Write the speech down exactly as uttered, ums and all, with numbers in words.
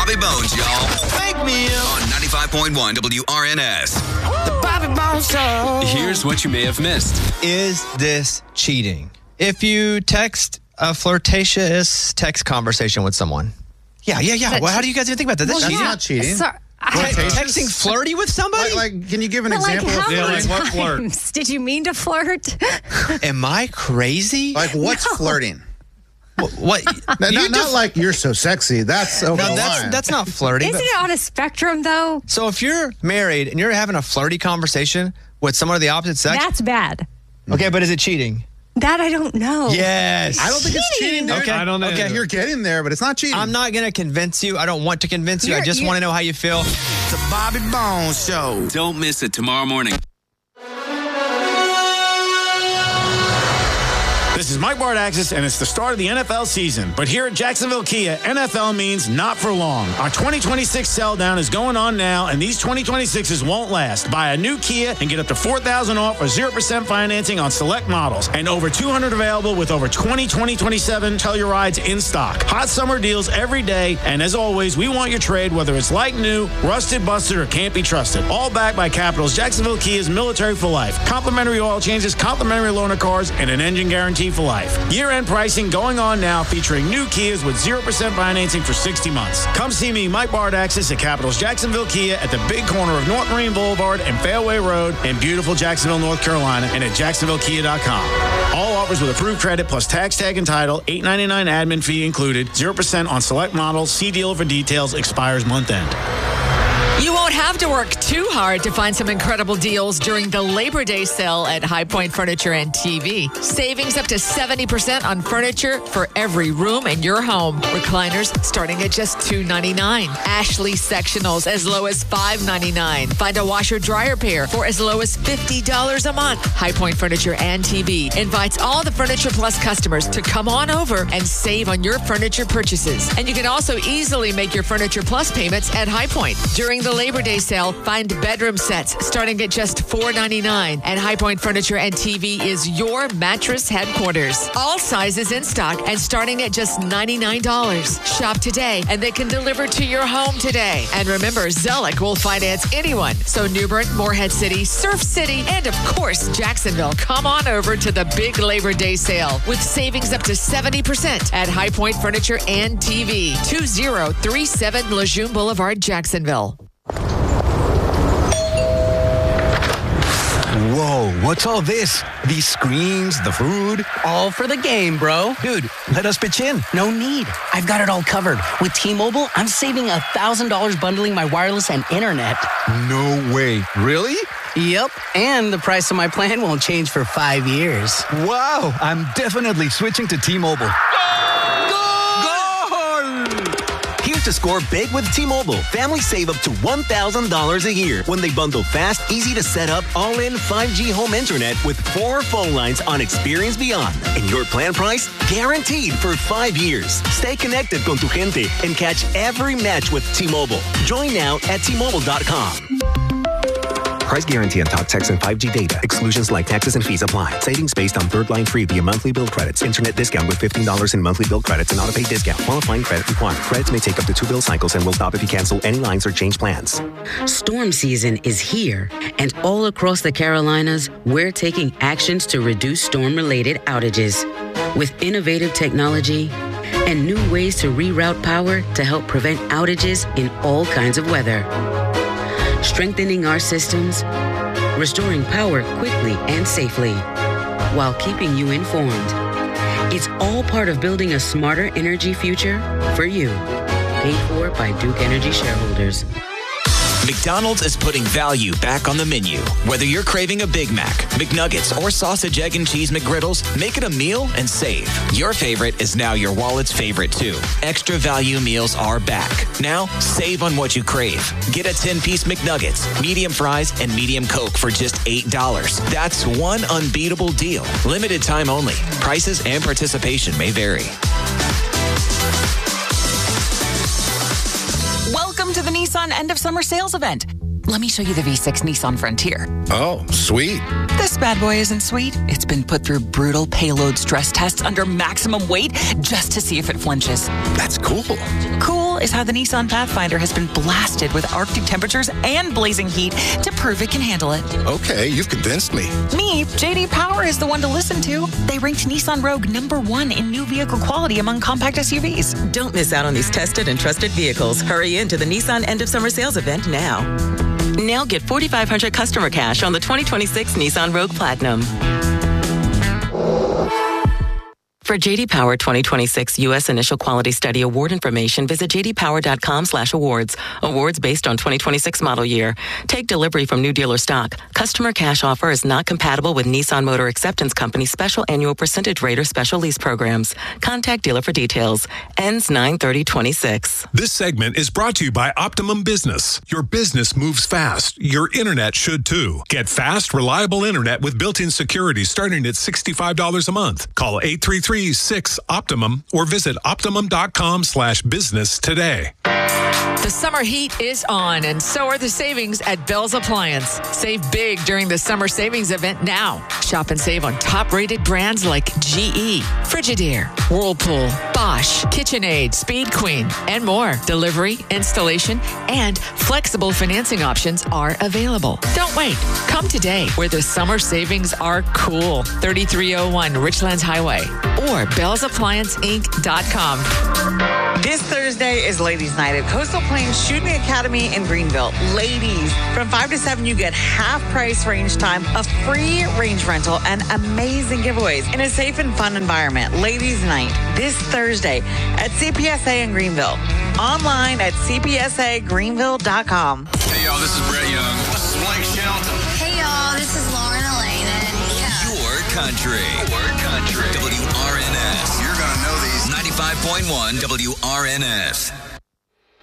Bobby Bones, y'all. Wake me up. On ninety-five point one W R N S. The Bobby Bones Show. Here's what you may have missed. Is this cheating? If you text a flirtatious text conversation with someone. Yeah, yeah, yeah. Well, how do you guys even think about that? That's Well, cheating. yeah. not cheating. Sorry. Te- texting flirty with somebody? Like, like, can you give an But like, example how of many flirting? times What flirt? did you mean to flirt? Am I crazy? Like, what's No. flirting? what? what Not, you not, not def- like you're so sexy. That's over no, the that's line. that's not flirting. Isn't it on a spectrum, though? So if you're married and you're having a flirty conversation with someone of the opposite sex, That's bad. okay, but is it cheating? That I don't know. Yes. I don't think it's cheating, dude. Okay. I don't know. Okay. You're getting there, but it's not cheating. I'm not going to convince you. I don't want to convince you. I You're- just you're- want to know how you feel. The Bobby Bones Show. Don't miss it tomorrow morning. This is Mike Bardaxis, and it's the start of the N F L season. But here at Jacksonville Kia, N F L means not for long. Our twenty twenty-six sell down is going on now, and these twenty twenty-sixes won't last. Buy a new Kia and get up to four thousand dollars off or zero percent financing on select models. And over two hundred available with over twenty twenty twenty-seven Tellurides in stock. Hot summer deals every day, and as always, we want your trade, whether it's like new, rusted, busted, or can't be trusted. All backed by Capital's Jacksonville Kia's Military for Life. Complimentary oil changes, complimentary loaner cars, and an engine guarantee for life. Year-end pricing going on now, featuring new Kias with zero percent financing for sixty months. Come see me, Mike Bardaxis, at Capital's Jacksonville Kia at the big corner of North Marine Boulevard and Fairway Road in beautiful Jacksonville, North Carolina, and at jacksonville kia dot com. All offers with approved credit plus tax tag and title, eight ninety-nine admin fee included, zero percent on select models. See dealer for details. Expires month end. You won't have to work too hard to find some incredible deals during the Labor Day sale at High Point Furniture and T V. Savings up to seventy percent on furniture for every room in your home. Recliners starting at just two ninety-nine. Ashley sectionals as low as five ninety-nine. Find a washer dryer pair for as low as fifty dollars a month. High Point Furniture and T V invites all the Furniture Plus customers to come on over and save on your furniture purchases. And you can also easily make your Furniture Plus payments at High Point. During the Labor Day sale, find bedroom sets starting at just four ninety-nine. And High Point Furniture and T V is your mattress headquarters. All sizes in stock and starting at just ninety-nine dollars. Shop today and they can deliver to your home today. And remember, Zellick will finance anyone. So New Bern, Morehead City, Surf City, and of course, Jacksonville. Come on over to the big Labor Day sale with savings up to seventy percent at High Point Furniture and T V. two zero three seven Lejeune Boulevard, Jacksonville. Whoa, what's all this? These screens, the food? All for the game, bro. Dude, let us pitch in. No need. I've got it all covered. With T-Mobile, I'm saving one thousand dollars bundling my wireless and internet. No way. Really? Yep. And the price of my plan won't change for five years. Wow, I'm definitely switching to T-Mobile. Here to score big with T-Mobile. Families save up to one thousand dollars a year when they bundle fast, easy to set up, all-in five G home internet with four phone lines on Experience Beyond. And your plan price? Guaranteed for five years. Stay connected con tu gente and catch every match with T-Mobile. Join now at T Mobile dot com. Price guarantee on talk, text, and five G data. Exclusions like taxes and fees apply. Savings based on third line free via monthly bill credits. Internet discount with fifteen dollars in monthly bill credits and auto-pay discount. Qualifying credit required. Credits may take up to two bill cycles and will stop if you cancel any lines or change plans. Storm season is here, and all across the Carolinas, we're taking actions to reduce storm-related outages. With innovative technology and new ways to reroute power to help prevent outages in all kinds of weather. Strengthening our systems, restoring power quickly and safely, while keeping you informed. It's all part of building a smarter energy future for you. Paid for by Duke Energy shareholders. McDonald's is putting value back on the menu. Whether you're craving a Big Mac, McNuggets, or sausage, egg, and cheese McGriddles, make it a meal and save. Your favorite is now your wallet's favorite, too. Extra value meals are back. Now, save on what you crave. Get a ten-piece McNuggets, medium fries, and medium Coke for just eight dollars. That's one unbeatable deal. Limited time only. Prices and participation may vary. Welcome to the Nissan end of summer sales event. Let me show you the V six Nissan Frontier. Oh, sweet. This bad boy isn't sweet. It's been put through brutal payload stress tests under maximum weight just to see if it flinches. That's cool. Cool is how the Nissan Pathfinder has been blasted with Arctic temperatures and blazing heat to prove it can handle it. Okay, you've convinced me. Me, J D Power is the one to listen to. They ranked Nissan Rogue number one in new vehicle quality among compact S U Vs. Don't miss out on these tested and trusted vehicles. Hurry into the Nissan End of Summer Sales event now. Now get forty-five hundred dollars customer cash on the twenty twenty-six Nissan Rogue Platinum. For J D Power twenty twenty-six U S Initial Quality Study Award information, visit j d power dot com slash awards. Awards based on twenty twenty-six model year. Take delivery from new dealer stock. Customer cash offer is not compatible with Nissan Motor Acceptance Company special annual percentage rate or special lease programs. Contact dealer for details. Ends nine thirty twenty-six. This segment is brought to you by Optimum Business. Your business moves fast. Your internet should too. Get fast, reliable internet with built-in security starting at sixty-five dollars a month. Call eight three three, six, Optimum or visit optimum dot com slash business today. The summer heat is on, and so are the savings at Bell's Appliance. Save big during the summer savings event now. Shop and save on top-rated brands like G E, Frigidaire, Whirlpool, Bosch, KitchenAid, Speed Queen, and more. Delivery, installation, and flexible financing options are available. Don't wait. Come today, where the summer savings are cool. thirty-three oh one Richlands Highway or bells appliance inc dot com. This Thursday is Ladies' Night at Coastal Plains Shooting Academy in Greenville. Ladies, from five to seven, you get half price range time, a free range rental, and amazing giveaways in a safe and fun environment. Ladies' Night this Thursday at C P S A in Greenville. Online at c p s a greenville dot com. Hey, y'all, this is Brett Young. This is Blake Shelton. Hey, y'all, this is Lauren Elaine. And yeah. Your country. Your country. W R N S. You're going to know these. ninety-five point one W R N S.